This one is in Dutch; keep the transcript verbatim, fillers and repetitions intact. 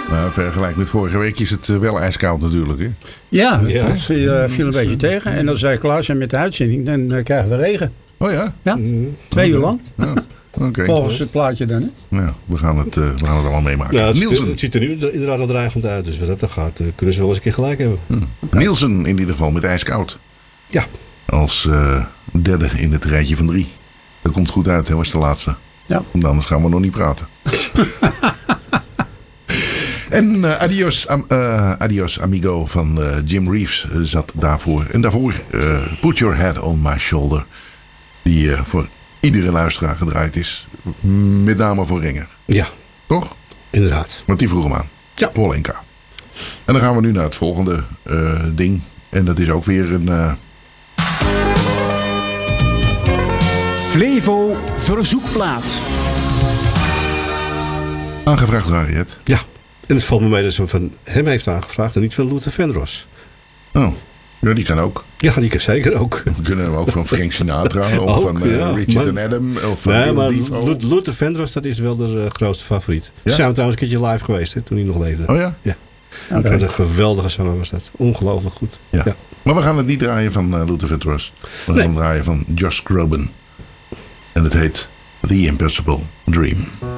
Nou, vergelijk met vorige week is het uh, wel ijskoud natuurlijk, hè? Ja, dat Ja. viel, uh, viel een beetje tegen. En dan zei Klaas, met de uitzending, dan uh, krijgen we regen. Oh ja? Ja, Mm. twee uur lang. Ja. Okay. Volgens het plaatje dan, hè? Ja, we gaan het, uh, we gaan het allemaal meemaken. Nou, het, Nielsen. het ziet er nu inderdaad al dreigend uit. Dus wat dat dan gaat, uh, kunnen ze wel eens een keer gelijk hebben. Hm. Nielsen in ieder geval met ijskoud. Ja. Als uh, derde in het rijtje van drie. Dat komt goed uit, hè, was de laatste. Ja. Want anders gaan we nog niet praten. En uh, adios, am, uh, adios amigo van uh, Jim Reeves uh, zat daarvoor. En daarvoor uh, Put Your Head on My Shoulder. Die uh, voor iedere luisteraar gedraaid is. Met name voor Renger. Ja, Toch? inderdaad. Want die vroeg hem aan. Ja. Paul Enka. En dan gaan we nu naar het volgende uh, ding. En dat is ook weer een... Uh... Flevo verzoekplaat. Aangevraagd door Harriet. Ja. En het valt me mee dat ze hem van hem heeft aangevraagd en niet van Luther Vandross. Oh, ja, die kan ook. Ja, die kan zeker ook. We kunnen hem ook van Frank Sinatra. Of Ook, van uh, ja. Richard Maar- en Adam. Of van Nee, Bill maar Defoe. Lut- Luther Vandross, dat is wel de uh, grootste favoriet. Ja? Ze zijn we trouwens een keertje live geweest, hè, toen hij nog leefde. Oh ja? Ja. Oké. Wat een geweldige zanger was dat. Ongelooflijk goed. Ja. Ja. Maar we gaan het niet draaien van uh, Luther Vandross. We gaan Nee. het draaien van Josh Groban. En het heet The Impossible Dream.